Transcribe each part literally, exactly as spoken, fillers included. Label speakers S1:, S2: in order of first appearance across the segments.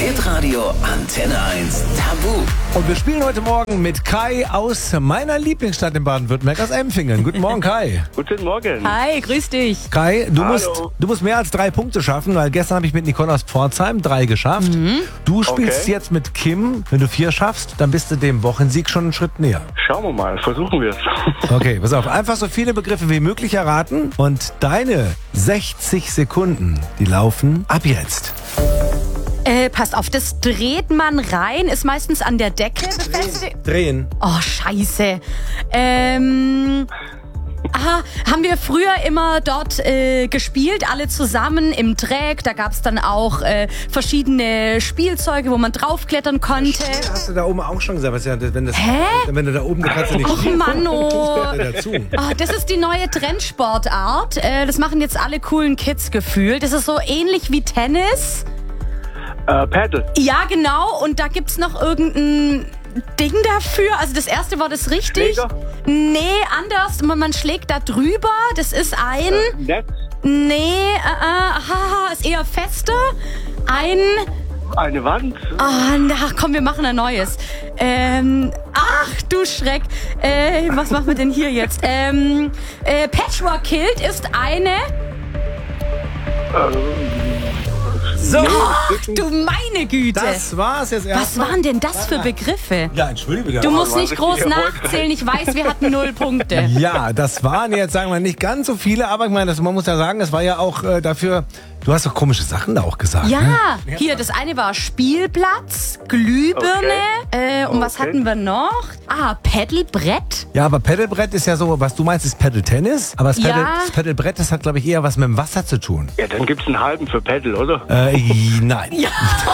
S1: Hitradio Antenne eins Tabu.
S2: Und wir spielen heute Morgen mit Kai aus meiner Lieblingsstadt in Baden-Württemberg, aus Empfingen. Guten Morgen, Kai.
S3: Guten Morgen.
S4: Hi, grüß dich.
S2: Kai, du
S3: Hallo.
S2: musst, du musst mehr als drei Punkte schaffen, weil gestern habe ich mit Nicole aus Pforzheim drei geschafft.
S4: Mhm.
S2: Du spielst
S3: Okay.
S2: jetzt mit Kim. Wenn du vier schaffst, dann bist du dem Wochensieg schon einen Schritt näher.
S3: Schauen wir mal, versuchen wir es.
S2: Okay, pass auf. Einfach so viele Begriffe wie möglich erraten. Und deine sechzig Sekunden, die laufen ab jetzt.
S4: Äh, passt auf, das dreht man rein, ist meistens an der Decke befestigt.
S2: Drehen.
S4: Oh, scheiße. Ähm... Aha, haben wir früher immer dort äh, gespielt, alle zusammen im Dreck. Da gab's dann auch äh, verschiedene Spielzeuge, wo man draufklettern konnte.
S2: Hast du da oben auch schon gesagt? Was ja, wenn, das,
S4: Hä?
S2: wenn du da oben, da kannst du nicht
S4: Och,
S2: spielen.
S4: Manno.
S2: Das gehört ja dazu.
S4: Oh, das ist die neue Trendsportart. Äh, das machen jetzt alle coolen Kids gefühlt. Das ist so ähnlich wie Tennis.
S3: Äh, Paddle.
S4: Ja, genau. Und da gibt's noch irgendein Ding dafür. Also das erste war das richtig.
S3: Schläger?
S4: Nee, anders. Man, man schlägt da drüber. Das ist ein...
S3: Netz.
S4: Nee, äh, äh, haha, ist eher fester. Ein...
S3: Eine Wand.
S4: Ah, na, komm, wir machen ein neues. Ähm, ach, du Schreck. Äh, was machen wir denn hier jetzt? Ähm, äh, Patchwork Kilt ist eine...
S2: So,
S4: Ach, du meine Güte.
S2: das war's jetzt
S4: Was
S2: erstmal.
S4: waren denn das für Begriffe?
S2: Ja, entschuldige bitte.
S4: Du musst
S3: waren
S4: nicht
S3: richtig
S4: groß
S3: erfolgreich.
S4: nachzählen. Ich weiß, wir hatten null Punkte.
S2: Ja, das waren jetzt, sagen wir, nicht ganz so viele, aber ich meine, das, man muss ja sagen, das war ja auch äh, dafür, du hast doch komische Sachen da auch gesagt. Ne?
S4: Ja, hier, das eine war Spielplatz, Glühbirne. Äh, und was
S3: Okay.
S4: hatten wir noch? Ah, Pedalbrett.
S2: Ja, aber Pedalbrett ist ja so, was du meinst, ist Pedal-Tennis, aber das,
S4: Ja.
S2: Pedal, das Pedalbrett, das hat, glaube ich, eher was mit dem Wasser zu tun.
S3: Ja, dann gibt's einen halben für Paddle, oder?
S2: Äh, nein.
S4: Ja.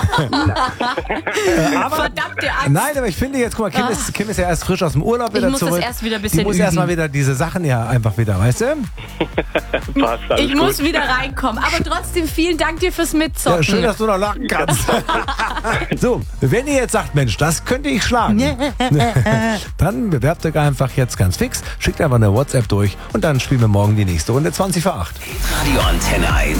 S2: aber,
S4: Verdammte Angst.
S2: nein, aber ich finde jetzt, guck mal, Kim, ist, Kim ist ja erst frisch aus dem Urlaub wieder
S4: Ich muss das
S2: zurück.
S4: erst wieder ein
S2: Die
S4: bisschen
S2: muss
S4: üben.
S2: erst mal wieder diese Sachen ja einfach wieder, weißt du?
S3: Passt, alles
S4: Ich
S3: gut.
S4: muss wieder reinkommen. Aber trotzdem vielen Dank dir fürs
S2: Ja,
S4: Mitzocken.
S2: schön, dass du noch lachen kannst. So, wenn ihr jetzt sagt, Mensch, das könnte ich schlagen, dann bewerbt euch einfach jetzt ganz fix, schickt einfach eine WhatsApp durch und dann spielen wir morgen die nächste Runde zwanzig vor acht.
S1: Radio Antenne eins.